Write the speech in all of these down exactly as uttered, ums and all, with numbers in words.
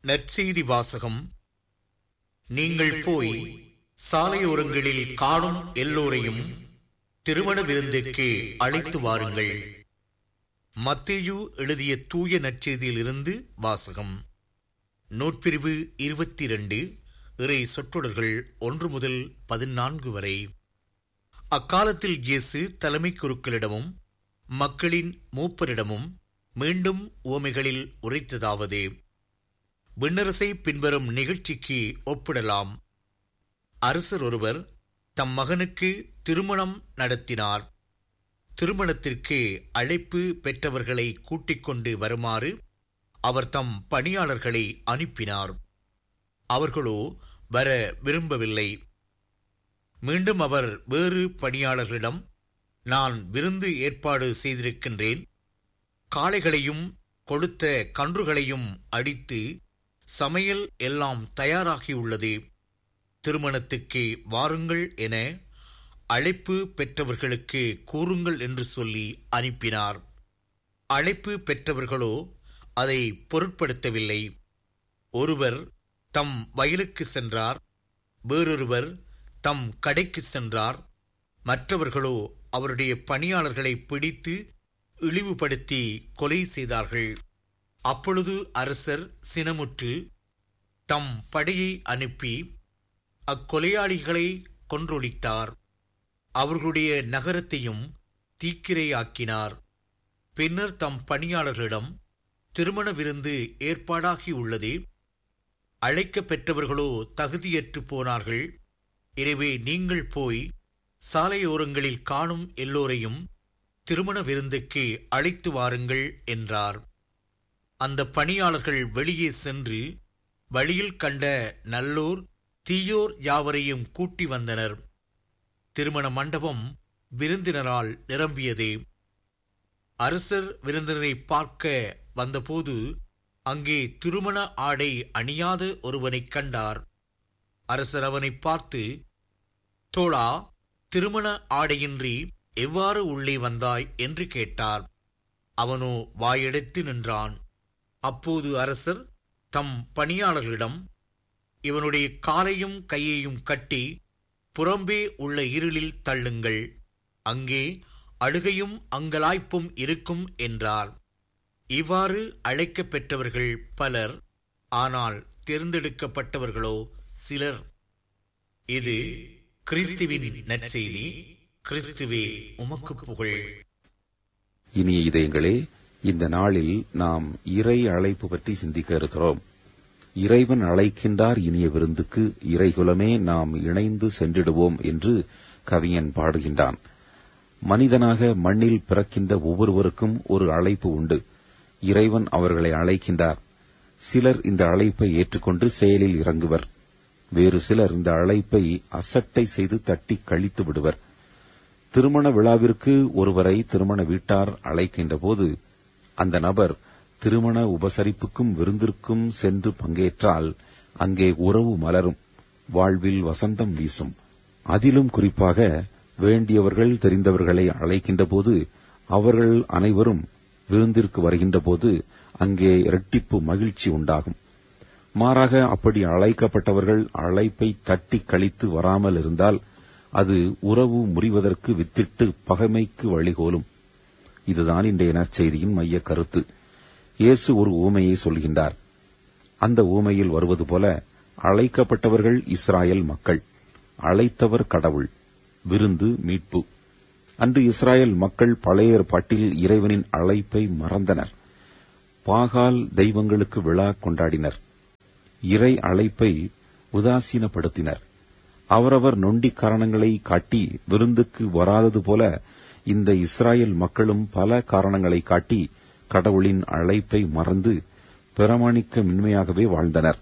நற்செய்தி வாசகம். நீங்கள் போய் சாலையோரங்களில் காணும் எல்லோரையும் திருமண விருந்துக்கு அழைத்து வாருங்கள். மத்தேயு எழுதிய தூய நற்செய்தியிலிருந்து வாசகம். நூற்பிரிவு இருபத்தி இரண்டு, இறை சொற்றொடர்கள் ஒன்று முதல் பதினான்கு வரை. அக்காலத்தில் இயேசு தலைமை குருக்களிடமும் மக்களின் மூப்பரிடமும் மீண்டும் உவமைகளில் உரைத்ததாவது: விண்ணரசை பின்வரும் நிகழ்ச்சிக்கு ஒப்பிடலாம். அரசர் ஒருவர் தம் மகனுக்கு திருமணம் நடத்தினார். திருமணத்திற்கு அழைப்பு பெற்றவர்களை கூட்டிக் கொண்டு வருமாறு அவர் தம் பணியாளர்களை அனுப்பினார். அவர்களோ வர விரும்பவில்லை. மீண்டும் அவர் வேறு பணியாளர்களிடம், நான் விருந்து ஏற்பாடு செய்திருக்கின்றேன், காளைகளையும் கொழுத்த கன்றுகளையும் அடித்து சமையல் எல்லாம் தயாராகியுள்ளது, திருமணத்துக்கு வாருங்கள் என அழைப்பு பெற்றவர்களுக்கு கூறுங்கள் என்று சொல்லி அனுப்பினார். அழைப்பு பெற்றவர்களோ அதை பொருட்படுத்தவில்லை. ஒருவர் தம் வயலுக்கு சென்றார், வேறொருவர் தம் கடைக்கு சென்றார். மற்றவர்களோ அவருடைய பணியாளர்களை பிடித்து இழிவுபடுத்தி கொலை செய்தார்கள். அப்பொழுது அரசர் சினமுற்று தம் படையை அனுப்பி அக்கொலையாளிகளை கொன்றொழித்தார். அவர்களுடைய நகரத்தையும் தீக்கிரையாக்கினார். பின்னர் தம் பணியாளர்களிடம், திருமண விருந்து ஏற்பாடாகியுள்ளது, அழைக்க பெற்றவர்களோ தகுதியற்று போனார்கள். எனவே நீங்கள் போய் சாலையோரங்களில் காணும் எல்லோரையும் திருமண விருந்துக்கு அழைத்து வாருங்கள் என்றார். அந்த பணியாளர்கள் வெளியே சென்று வழியில் கண்ட நல்லோர் தீயோர் யாவரையும் கூட்டி வந்தனர். திருமண மண்டபம் விருந்தினரால் நிரம்பியது. அரசர் விருந்தினரை பார்க்க வந்தபோது அங்கே திருமண ஆடை அணியாத ஒருவனைக் கண்டார். அரசர் அவனை பார்த்து, தோழா, திருமண ஆடையின்றி எவ்வாறு உள்ளே வந்தாய் என்று கேட்டார். அவனோ வாயெடுத்து நின்றான். அப்போது அரசர் தம் பணியாளர்களிடம், இவனுடைய காலையும் கையையும் கட்டி புறம்பே உள்ள இருளில் தள்ளுங்கள், அங்கே அழுகையும் அங்கலாய்ப்பும் இருக்கும் என்றார். இவ்வாறு அழைக்க பெற்றவர்கள் பலர், ஆனால் தேர்ந்தெடுக்கப்பட்டவர்களோ சிலர். இது கிறிஸ்துவின் நற்செய்தி. கிறிஸ்துவே உமக்கு புகழ். இனிய இதயங்களே, இந்த நாளில் நாம் இறை அழைப்பு பற்றி சிந்திக்க இருக்கிறோம். இறைவன் அழைக்கின்றார் இனிய விருந்துக்கு, இறைகுலமே நாம் இணைந்து சென்றிடுவோம் என்று கவிஞன் பாடுகின்றான். மனிதனாக மண்ணில் பிறக்கின்ற ஒவ்வொருவருக்கும் ஒரு அழைப்பு உண்டு. இறைவன் அவர்களை அழைக்கின்றார். சிலர் இந்த அழைப்பை ஏற்றுக்கொண்டு செயலில் இறங்குவர். வேறு சிலர் இந்த அழைப்பை அசட்டை செய்து தட்டி கழித்து விடுவர். திருமண விழாவிற்கு ஒருவரை திருமண வீட்டார் அழைக்கின்ற போது அந்த நபர் திருமண உபசரிப்புக்கும் விருந்திற்கும் சென்று பங்கேற்றால் அங்கே உறவு மலரும், வாழ்வில் வசந்தம் வீசும். அதிலும் குறிப்பாக வேண்டியவர்கள் தெரிந்தவர்களை அழைக்கின்ற போது, அவர்கள் அனைவரும் விருந்திற்கு வருகின்ற போது அங்கே இரட்டிப்பு மகிழ்ச்சி உண்டாகும். மாறாக அப்படி அழைக்கப்பட்டவர்கள் அழைப்பை தட்டி கழித்து வராமல் இருந்தால் அது உறவு முறிவதற்கு வித்திட்டு பகைமைக்கு வழிகோலும். இதுதான் இன்றைய நற்செய்தியின் மைய கருத்து. இயேசு ஒரு ஊமையை சொல்கின்றார். அந்த ஊமையில் வருவது போல அழைக்கப்பட்டவர்கள் இஸ்ராயல் மக்கள், அழைத்தவர் கடவுள், விருந்து மீட்பு. அன்று இஸ்ராயல் மக்கள் பழைய ஏற்பாட்டில் இறைவனின் அழைப்பை மறந்தனர். பாகால் தெய்வங்களுக்கு விழா கொண்டாடினர். இறை அழைப்பை உதாசீனப்படுத்தினர். அவரவர் நொண்டி காரணங்களை காட்டி விருந்துக்கு வராதது போல இந்த இஸ்ராயல் மக்களும் பல காரணங்களை காட்டி கடவுளின் அழைப்பை மறந்து பிரமாணிக்க மின்மையாகவே வாழ்ந்தனர்.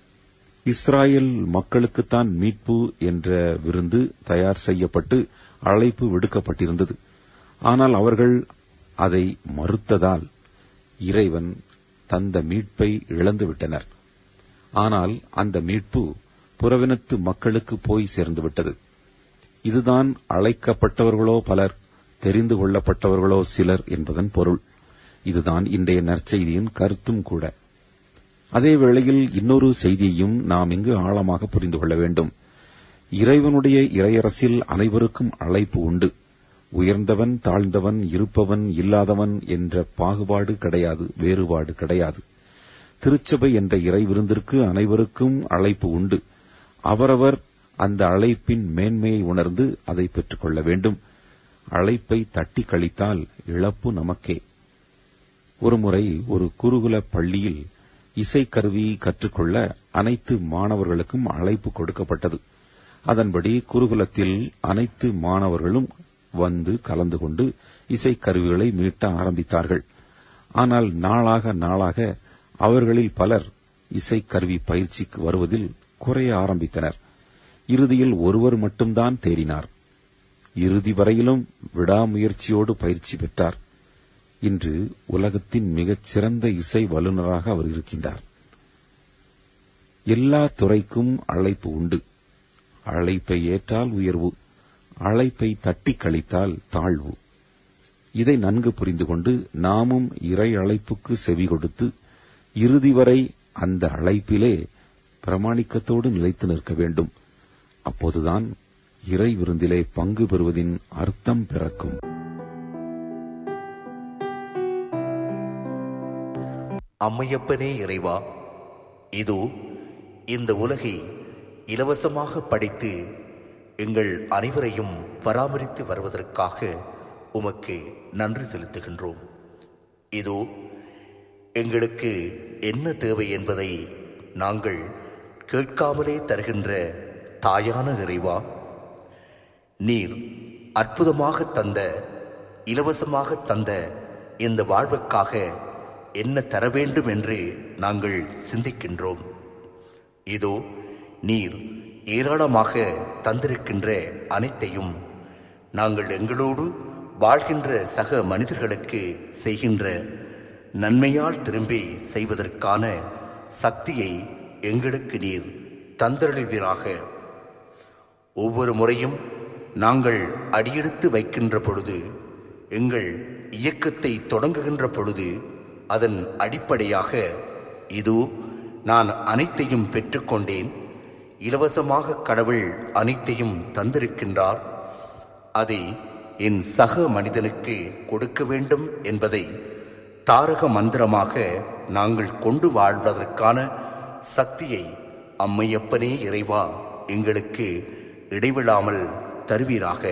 இஸ்ராயல் மக்களுக்குத்தான் மீட்பு என்ற விருந்து தயார் செய்யப்பட்டு அழைப்பு விடுக்கப்பட்டிருந்தது. ஆனால் அவர்கள் அதை மறுத்ததால் இறைவன் தந்த மீட்பை இழந்துவிட்டனர். ஆனால் அந்த மீட்பு புறவினத்து மக்களுக்கு போய் சேர்ந்துவிட்டது. இதுதான் அழைக்கப்பட்டவர்களோ பலர், தெரிந்து கொள்ளப்பட்டவர்களோ சிலர் என்பதன் பொருள். இதுதான் இன்றைய நற்செய்தியின் கருத்தும் கூட. அதே வேளையில் இன்னொரு செய்தியையும் நாம் இங்கு ஆழமாக புரிந்து கொள்ள வேண்டும். இறைவனுடைய இறையரசில் அனைவருக்கும் அழைப்பு உண்டு. உயர்ந்தவன், தாழ்ந்தவன், இருப்பவன், இல்லாதவன் என்ற பாகுபாடு கிடையாது, வேறுபாடு கிடையாது. திருச்சபை என்ற இறை விருந்திற்கு அனைவருக்கும் அழைப்பு உண்டு. அவரவர் அந்த அழைப்பின் மேன்மையை உணர்ந்து அதை பெற்றுக் கொள்ள வேண்டும். அழைப்பை தட்டி கழித்தால் இழப்பு நமக்கே. ஒருமுறை ஒரு குருகுல பள்ளியில் இசைக்கருவி கற்றுக்கொள்ள அனைத்து மாணவர்களுக்கும் அழைப்பு கொடுக்கப்பட்டது. அதன்படி குருகுலத்தில் அனைத்து மாணவர்களும் வந்து கலந்து கொண்டு இசைக்கருவிகளை மீட்ட ஆரம்பித்தார்கள். ஆனால் நாளாக நாளாக அவர்களில் பலர் இசைக்கருவி பயிற்சிக்கு வருவதில் குறைய ஆரம்பித்தனர். இறுதியில் ஒருவர் மட்டும்தான் தேறினார். இறுதி வரையிலும் விடாமுயற்சியோடு பயிற்சி பெற்றார். இன்று உலகத்தின் மிகச் சிறந்த இசை வல்லுநராக அவர் இருக்கின்றார். எல்லா துறைக்கும் அழைப்பு உண்டு. அழைப்பை ஏற்றால் உயர்வு, அழைப்பை தட்டி கழித்தால் தாழ்வு. இதை நன்கு புரிந்து கொண்டு நாமும் இறை அழைப்புக்கு செவி கொடுத்து இறுதி வரை அந்த அழைப்பிலே பிரமாணிக்கத்தோடு நிலைத்து நிற்க வேண்டும். அப்போதுதான் இறை விருந்திலே பங்கு பெறுவதின் அர்த்தம் பிறக்கும். அம்மையப்பனே இறைவா, இதோ இந்த உலகை இலவசமாக படைத்து எங்கள் அனைவரையும் பராமரித்து வருவதற்காக உமக்கு நன்றி செலுத்துகின்றோம். இதோ எங்களுக்கு என்ன தேவை என்பதை நாங்கள் கேட்காமலே தருகின்ற தாயான இறைவா, நீர் அற்புதமாக தந்த, இலவசமாக தந்த இந்த வாழ்வுக்காக என்ன தர வேண்டும் என்று நாங்கள் சிந்திக்கின்றோம். இதோ நீர் ஏராளமாக தந்திருக்கின்ற அனைத்தையும் நாங்கள் எங்களோடு வாழ்கின்ற சக மனிதர்களுக்கு செய்கின்ற நன்மையால் திரும்பி செய்வதற்கான சக்தியை எங்களுக்கு நீர் தந்தருளுவீராக. ஒவ்வொரு முறையும் நாங்கள் அடியெடுத்து வைக்கின்ற பொழுது, எங்கள் இயக்கத்தை தொடங்குகின்ற பொழுது, அதன் அடிப்படையாக இதோ நான் அனைத்தையும் பெற்றுக்கொண்டேன், இலவசமாக கடவுள் அனைத்தையும் தந்திருக்கின்றார், அதை என் சக மனிதனுக்கு கொடுக்க வேண்டும் என்பதை தாரக மந்திரமாக நாங்கள் கொண்டு வாழ்வதற்கான சக்தியை அம்மையப்பனே இறைவா எங்களுக்கு இடைவிடாமல் தருவீராக.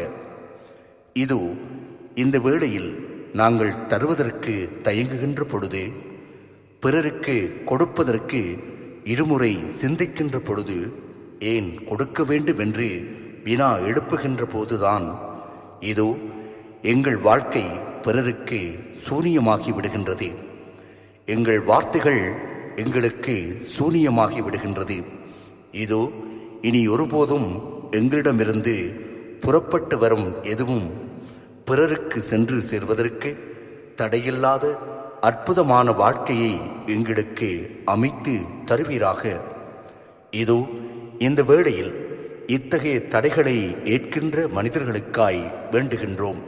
இது இந்த வேளையில் நாங்கள் தருவதற்கு தயங்குகின்ற பொழுது, பிறருக்கு கொடுப்பதற்கு இருமுறை சிந்திக்கின்ற பொழுது, ஏன் கொடுக்க வேண்டும் என்று வினா எழுப்புகின்ற போதுதான் இதோ எங்கள் வாழ்க்கை பிறருக்கு சூனியமாகி விடுகின்றது. எங்கள் வார்த்தைகள் எங்களுக்கு சூனியமாகி விடுகின்றது. இதோ இனி ஒருபோதும் எங்களிடமிருந்து புறப்பட்டு வரும் எதுவும் பிறருக்கு சென்று சேர்வதற்கு தடையில்லாத அற்புதமான வாழ்க்கையை எங்களுக்கு அமைத்து தருவீராக. இதோ இந்த வேளையில் இத்தகைய தடைகளை ஏற்கின்ற மனிதர்களுக்காய் வேண்டுகின்றோம்.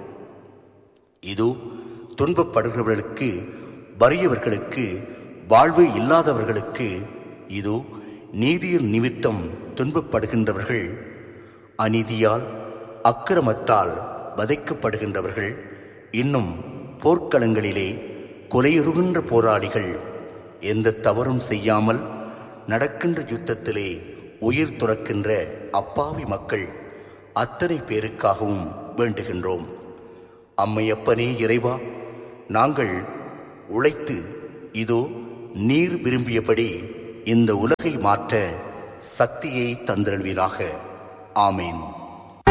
இதோ துன்பப்படுகிறவர்களுக்கு, வறியவர்களுக்கு, வாழ்வு இல்லாதவர்களுக்கு, இதோ நீதியின் நிமித்தம் துன்பப்படுகின்றவர்கள், அநீதியால் அக்கிரமத்தால் வதைக்கப்படுகின்றவர்கள், இன்னும் போர்க்களங்களிலே கொலையுறுகின்ற போராளிகள், எந்த தவறும் செய்யாமல் நடக்கின்ற யுத்தத்திலே உயிர் துறக்கின்ற அப்பாவி மக்கள் அத்தனை பேருக்காகவும் வேண்டுகின்றோம். அம்மையப்பனே இறைவா, நாங்கள் உழைத்து இதோ நீர் விரும்பியபடி இந்த உலகை மாற்ற சக்தியை தந்தருள்வீராக. ஆமேன்.